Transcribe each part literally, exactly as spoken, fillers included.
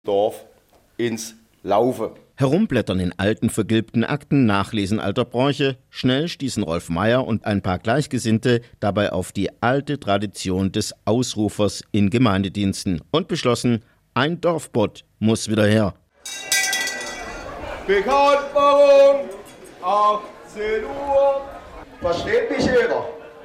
Dorf ins Laufen. Herumblättern in alten, vergilbten Akten, Nachlesen alter Bräuche. Schnell stießen Rolf Meier und ein paar Gleichgesinnte dabei auf die alte Tradition des Ausrufers in Gemeindediensten und beschlossen, ein Dorfbott muss wieder her. Bekanntmachung, achtzehn Uhr. Versteht mich jeder?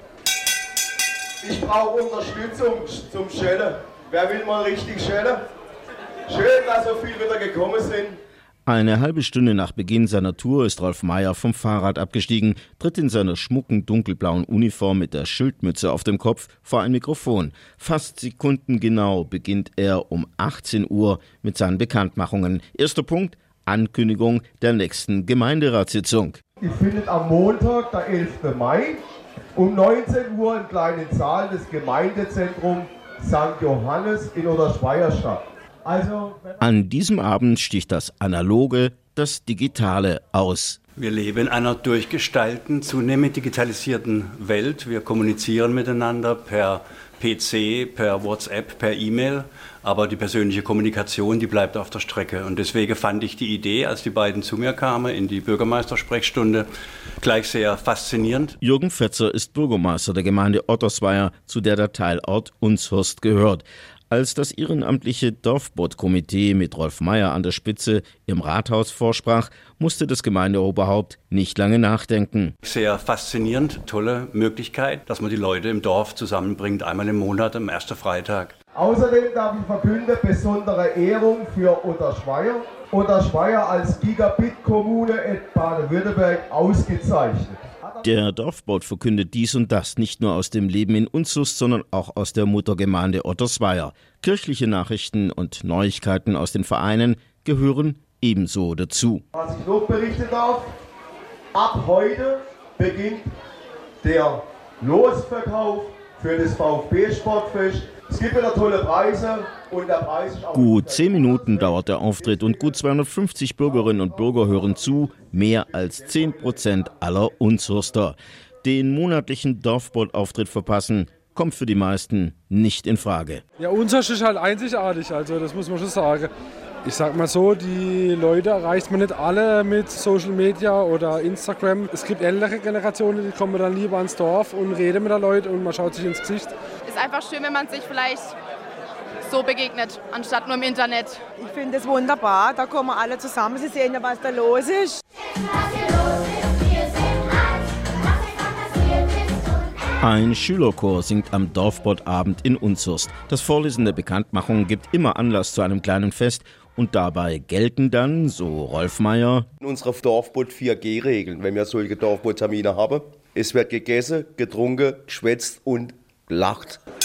Ich brauche Unterstützung zum Schellen. Wer will mal richtig schellen? Schön, dass so viele wieder gekommen sind. Eine halbe Stunde nach Beginn seiner Tour ist Rolf Meier vom Fahrrad abgestiegen, tritt in seiner schmucken dunkelblauen Uniform mit der Schildmütze auf dem Kopf vor ein Mikrofon. Fast sekundengenau beginnt er um achtzehn Uhr mit seinen Bekanntmachungen. Erster Punkt, Ankündigung der nächsten Gemeinderatssitzung. Die findet am Montag, der elften Mai, um neunzehn Uhr im kleinen Saal des Gemeindezentrums Sankt Johannes in Oderschweier statt. Also, An diesem Abend sticht das Analoge, das Digitale aus. Wir leben in einer durchgestalten, zunehmend digitalisierten Welt. Wir kommunizieren miteinander per P C, per WhatsApp, per E-Mail. Aber die persönliche Kommunikation, die bleibt auf der Strecke. Und deswegen fand ich die Idee, als die beiden zu mir kamen in die Bürgermeistersprechstunde, gleich sehr faszinierend. Jürgen Fetzer ist Bürgermeister der Gemeinde Ottersweier, zu der der Teilort Unshurst gehört. Als das ehrenamtliche Dorfbott-Komitee mit Rolf Meier an der Spitze im Rathaus vorsprach, musste das Gemeindeoberhaupt nicht lange nachdenken. Sehr faszinierend, tolle Möglichkeit, dass man die Leute im Dorf zusammenbringt, einmal im Monat, am ersten Freitag. Außerdem darf ich verkünden, besondere Ehrung für Oderschweier. Oderschweier als Gigabit-Kommune in Baden-Württemberg ausgezeichnet. Der Dorfbott verkündet dies und das, nicht nur aus dem Leben in Unshurst, sondern auch aus der Muttergemeinde Ottersweier. Kirchliche Nachrichten und Neuigkeiten aus den Vereinen gehören ebenso dazu. Was ich noch berichten darf, ab heute beginnt der Losverkauf für das VfB-Sportfest. Es gibt wieder tolle Preise und der Preis ist auch... Gut zehn Minuten dauert der Auftritt und gut zweihundertfünfzig Bürgerinnen und Bürger hören zu, mehr als zehn Prozent aller Unshurster. Den monatlichen Dorfbott-Auftritt verpassen, kommt für die meisten nicht in Frage. Ja, Unshurst ist halt einzigartig, also das muss man schon sagen. Ich sag mal so, die Leute erreicht man nicht alle mit Social Media oder Instagram. Es gibt ältere Generationen, die kommen dann lieber ans Dorf und reden mit den Leuten und man schaut sich ins Gesicht. Ist einfach schön, wenn man sich vielleicht so begegnet, anstatt nur im Internet. Ich finde es wunderbar, da kommen alle zusammen, sie sehen ja, was da los ist. Ein Schülerchor singt am Dorfbottabend in Unshurst. Das Vorlesen der Bekanntmachung gibt immer Anlass zu einem kleinen Fest. Und dabei gelten dann, so Rolf Meier, in unserer Dorfbott vier G Regeln, wenn wir solche Dorfbott-Termine haben. Es wird gegessen, getrunken, geschwätzt und gelacht.